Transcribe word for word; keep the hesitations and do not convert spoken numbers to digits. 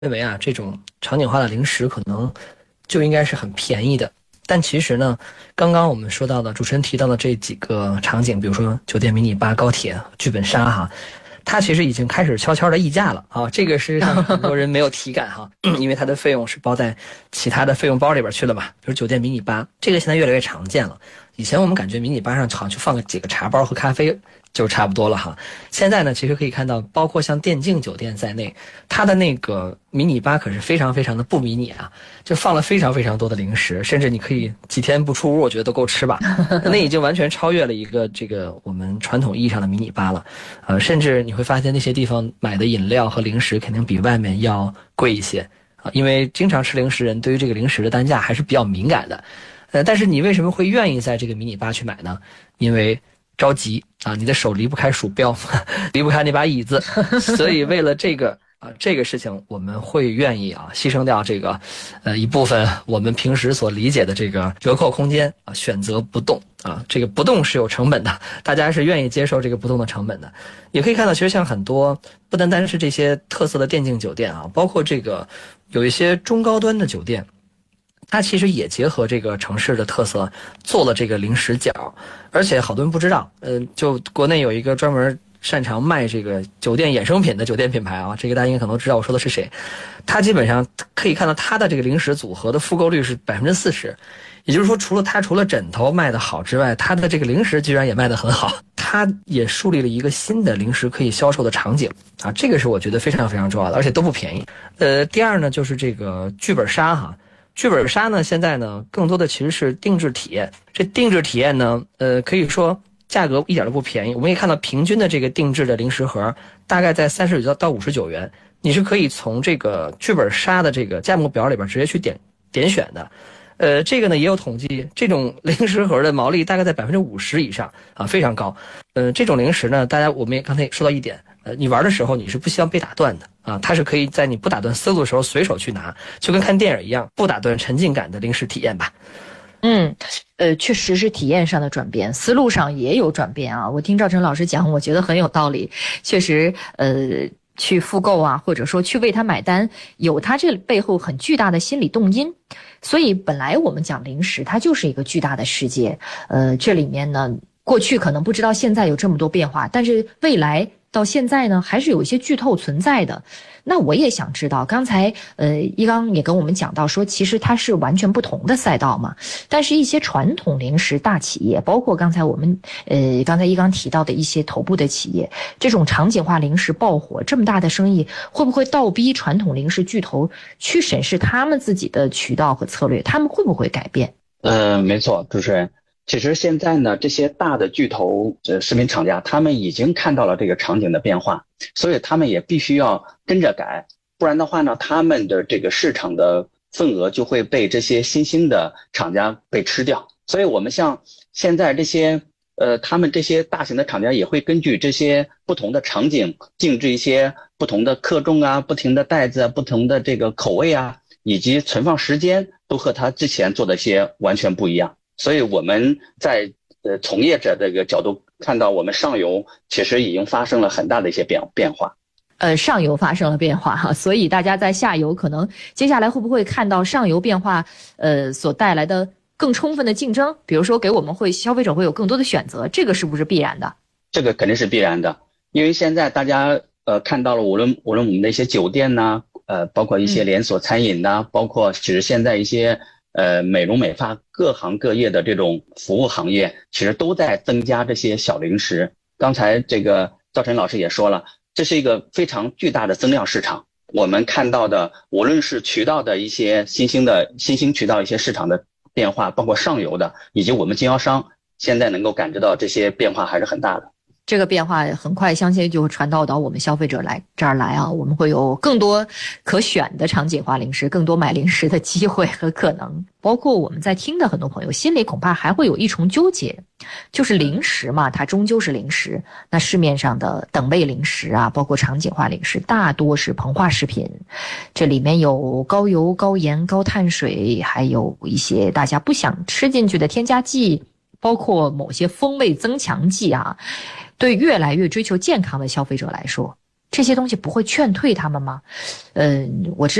认为啊，这种场景化的零食可能就应该是很便宜的。但其实呢，刚刚我们说到的主持人提到的这几个场景，比如说酒店迷你吧、高铁、剧本杀哈，它其实已经开始悄悄的溢价了啊。这个实际上很多人没有体感哈，因为它的费用是包在其他的费用包里边去了嘛。比如酒店迷你吧，这个现在越来越常见了。以前我们感觉迷你吧上好像就放个几个茶包和咖啡就差不多了哈。现在呢，其实可以看到，包括像电竞酒店在内，它的那个迷你吧可是非常非常的不迷你啊，就放了非常非常多的零食，甚至你可以几天不出屋，我觉得都够吃吧。那已经完全超越了一个这个我们传统意义上的迷你吧了。呃，甚至你会发现那些地方买的饮料和零食肯定比外面要贵一些啊，因为经常吃零食人对于这个零食的单价还是比较敏感的。呃，但是你为什么会愿意在这个迷你吧去买呢？因为着急啊，你的手离不开鼠标，离不开那把椅子，所以为了这个啊这个事情，我们会愿意啊牺牲掉这个呃一部分我们平时所理解的这个折扣空间啊，选择不动啊，这个不动是有成本的，大家是愿意接受这个不动的成本的。也可以看到，其实像很多不单单是这些特色的电竞酒店啊，包括这个有一些中高端的酒店。它其实也结合这个城市的特色做了这个零食角，而且好多人不知道，呃，就国内有一个专门擅长卖这个酒店衍生品的酒店品牌啊，这个大家应该可能知道我说的是谁。它基本上可以看到它的这个零食组合的复购率是百分之四十，也就是说，除了它除了枕头卖得好之外，它的这个零食居然也卖得很好。它也树立了一个新的零食可以销售的场景啊，这个是我觉得非常非常重要的，而且都不便宜。呃，第二呢，就是这个剧本杀哈。剧本杀呢，现在呢，更多的其实是定制体验。这定制体验呢，呃，可以说价格一点都不便宜。我们可以看到，平均的这个定制的零食盒大概在三十九到五十九元，你是可以从这个剧本杀的这个价目表里边直接去点点选的。呃，这个呢也有统计，这种零食盒的毛利大概在百分之五十以上啊，非常高。呃，这种零食呢，大家我们也刚才也说到一点，呃，你玩的时候你是不希望被打断的啊，它是可以在你不打断思路的时候随手去拿，就跟看电影一样，不打断沉浸感的零食体验吧。 嗯，呃，确实是体验上的转变，思路上也有转变啊。我听赵晨老师讲，我觉得很有道理，确实，呃。去复购啊，或者说去为他买单，有他这背后很巨大的心理动因。所以本来我们讲零食，它就是一个巨大的世界。呃，这里面呢，过去可能不知道现在有这么多变化，但是未来到现在呢，还是有一些剧透存在的。那我也想知道，刚才呃一刚也跟我们讲到说，其实它是完全不同的赛道嘛。但是一些传统零食大企业，包括刚才我们呃刚才一刚提到的一些头部的企业，这种场景化零食爆火，这么大的生意，会不会倒逼传统零食巨头去审视他们自己的渠道和策略？他们会不会改变？ 嗯、呃，没错，主持人。其实现在呢，这些大的巨头呃食品厂家，他们已经看到了这个场景的变化，所以他们也必须要跟着改，不然的话呢，他们的这个市场的份额就会被这些新兴的厂家被吃掉。所以我们像现在这些呃，他们这些大型的厂家也会根据这些不同的场景，定制一些不同的克重啊、不同的袋子啊、不同的这个口味啊，以及存放时间，都和他之前做的一些完全不一样。所以我们在呃从业者这个角度看到，我们上游其实已经发生了很大的一些变变化。 呃，上游发生了变化哈，所以大家在下游可能接下来会不会看到上游变化呃所带来的更充分的竞争？比如说给我们会消费者会有更多的选择，这个是不是必然的？ 这个肯定是必然的，因为现在大家呃看到了，无论无论我们的一些酒店呐、呃，包括一些连锁餐饮呐、嗯，包括其实现在一些。呃，美容美发各行各业的这种服务行业，其实都在增加这些小零食。刚才这个赵晨老师也说了，这是一个非常巨大的增量市场。我们看到的，无论是渠道的一些新兴的新兴渠道一些市场的变化，包括上游的，以及我们经销商，现在能够感知到这些变化还是很大的。 这个变化很快相信就会传导到我们消费者来这儿来啊，我们会有更多可选的场景化零食，更多买零食的机会和可能。包括我们在听的很多朋友心里恐怕还会有一重纠结，就是零食嘛，它终究是零食，那市面上的等位零食啊，包括场景化零食大多是膨化食品，这里面有高油、高盐、高碳水，还有一些大家不想吃进去的添加剂，包括某些风味增强剂啊。对越来越追求健康的消费者来说， 这些东西不会劝退他们吗？嗯，我知